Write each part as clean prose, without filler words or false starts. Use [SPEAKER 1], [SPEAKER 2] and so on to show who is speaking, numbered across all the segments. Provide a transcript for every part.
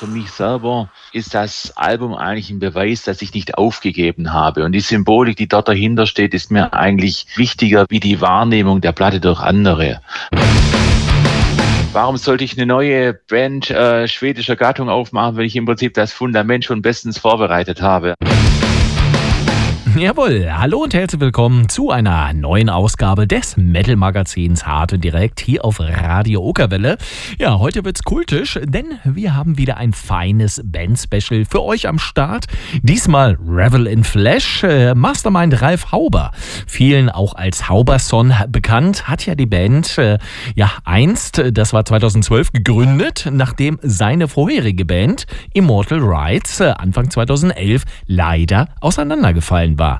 [SPEAKER 1] für mich selber ist das Album eigentlich ein Beweis, dass ich nicht aufgegeben habe. Und die Symbolik, die dort dahinter steht, ist mir eigentlich wichtiger wie die Wahrnehmung der Platte durch andere. Warum sollte ich eine neue Band schwedischer Gattung aufmachen, wenn ich im Prinzip das Fundament schon bestens vorbereitet habe?
[SPEAKER 2] Jawohl, hallo und herzlich willkommen zu einer neuen Ausgabe des Metal-Magazins Hart und Direkt hier auf Radio Okerwelle. Ja, heute wird's kultisch, denn wir haben wieder ein feines Band-Special für euch am Start. Diesmal Revel in Flesh, Mastermind Ralf Hauber, vielen auch als Hauberson bekannt, hat ja die Band einst, das war 2012, gegründet, nachdem seine vorherige Band Immortal Rights Anfang 2011 leider auseinandergefallen war.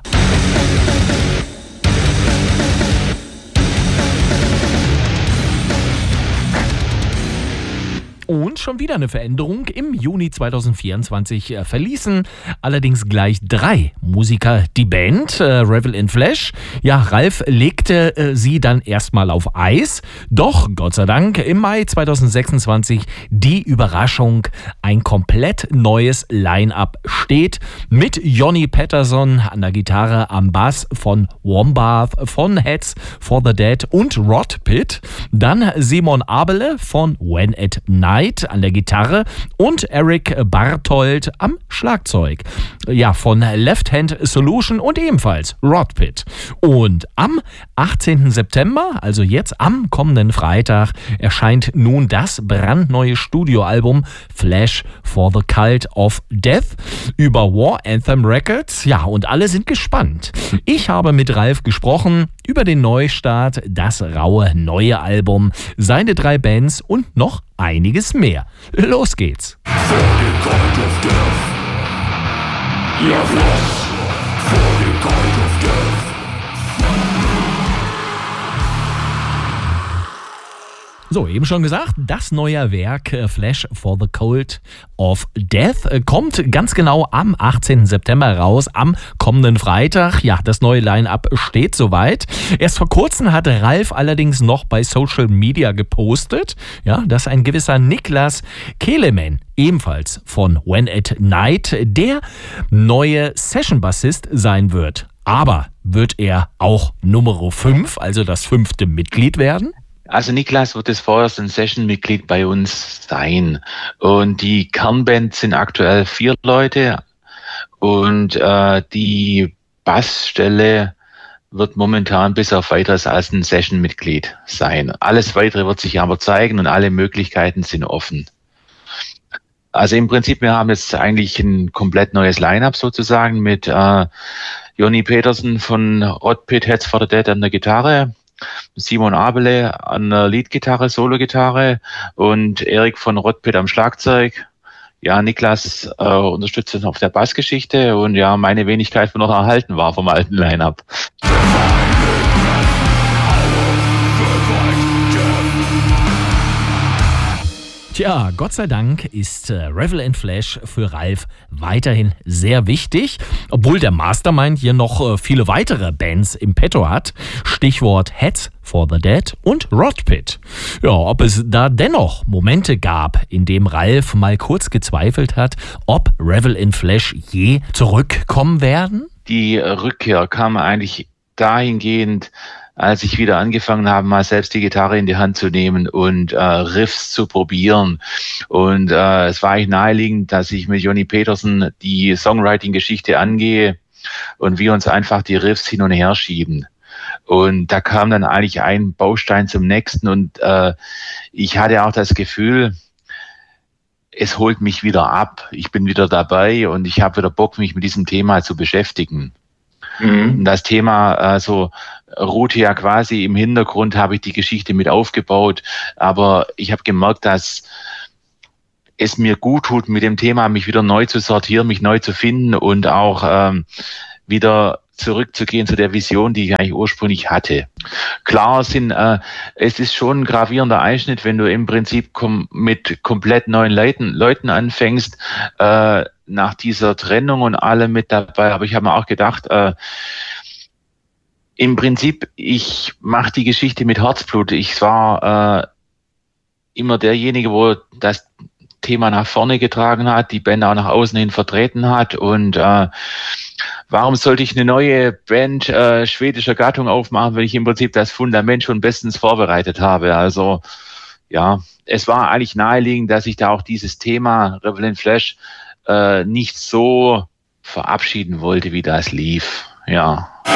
[SPEAKER 2] Und schon wieder eine Veränderung. Im Juni 2024 verließen allerdings gleich 3 Musiker die Band, Revel in Flesh. Ja, Ralf legte sie dann erstmal auf Eis. Doch, Gott sei Dank, im Mai 2026 die Überraschung, ein komplett neues Line-Up steht. Mit Jonny Patterson an der Gitarre, am Bass von Wombath, von Heads for the Dead und Rot Pit. Dann Simon Abele von When at Night an der Gitarre und Eric Barthold am Schlagzeug. Ja, von Left Hand Solution und ebenfalls Rot Pit. Und am 18. September, also jetzt am kommenden Freitag, erscheint nun das brandneue Studioalbum Flesh for the Cult of Death über War Anthem Records. Ja, und alle sind gespannt. Ich habe mit Ralf gesprochen über den Neustart, das raue neue Album, seine 3 Bands und noch einiges mehr. Los geht's. For the cult of death. Yeah, for the cult of death. So, eben schon gesagt, das neue Werk Flesh for the Cult of Death kommt ganz genau am 18. September raus, am kommenden Freitag. Ja, das neue Line-Up steht soweit. Erst vor kurzem hat Ralf allerdings noch bei Social Media gepostet, ja, dass ein gewisser Niklas Kelemen, ebenfalls von When at Night, der neue Session-Bassist sein wird. Aber wird er auch Nummer 5, also das 5. Mitglied werden?
[SPEAKER 1] Also Niklas wird das vorerst ein Session-Mitglied bei uns sein. Und die Kernband sind aktuell 4 Leute. Und die Bassstelle wird momentan bis auf Weiteres als ein Session-Mitglied sein. Alles Weitere wird sich aber zeigen und alle Möglichkeiten sind offen. Also im Prinzip, wir haben jetzt eigentlich ein komplett neues Line-Up sozusagen mit Jonny Patterson von Rot Pit, Heads for the Dead an der Gitarre, Simon Abele an der Leadgitarre, Solo-Gitarre und Erik von Rot Pit am Schlagzeug. Ja, Niklas unterstützt uns auf der Bassgeschichte und ja, meine Wenigkeit, die noch erhalten war vom alten Line-Up.
[SPEAKER 2] Tja, Gott sei Dank ist Revel in Flesh für Ralf weiterhin sehr wichtig, obwohl der Mastermind hier noch viele weitere Bands im Petto hat. Stichwort Heads for the Dead und Rot Pit. Ja, ob es da dennoch Momente gab, in dem Ralf mal kurz gezweifelt hat, ob Revel in Flesh je zurückkommen werden?
[SPEAKER 1] Die Rückkehr kam eigentlich dahingehend, als ich wieder angefangen habe, mal selbst die Gitarre in die Hand zu nehmen und Riffs zu probieren. Und es war eigentlich naheliegend, dass ich mit Jonny Patterson die Songwriting-Geschichte angehe und wir uns einfach die Riffs hin und her schieben. Und da kam dann eigentlich ein Baustein zum nächsten und ich hatte auch das Gefühl, es holt mich wieder ab. Ich bin wieder dabei und ich habe wieder Bock, mich mit diesem Thema zu beschäftigen. Mhm. Das Thema ruhte ja quasi im Hintergrund, habe ich die Geschichte mit aufgebaut, aber ich habe gemerkt, dass es mir gut tut, mit dem Thema mich wieder neu zu sortieren, mich neu zu finden und auch wieder zurückzugehen zu der Vision, die ich eigentlich ursprünglich hatte. Klar es ist schon ein gravierender Einschnitt, wenn du im Prinzip mit komplett neuen Leuten anfängst, nach dieser Trennung und alle mit dabei. Aber ich habe mir auch gedacht, im Prinzip, ich mache die Geschichte mit Herzblut. Ich war immer derjenige, wo Thema nach vorne getragen hat, die Band auch nach außen hin vertreten hat. Und warum sollte ich eine neue Band schwedischer Gattung aufmachen, wenn ich im Prinzip das Fundament schon bestens vorbereitet habe? Also ja, es war eigentlich naheliegend, dass ich da auch dieses Thema Revel in Flesh nicht so verabschieden wollte, wie das lief. Ja.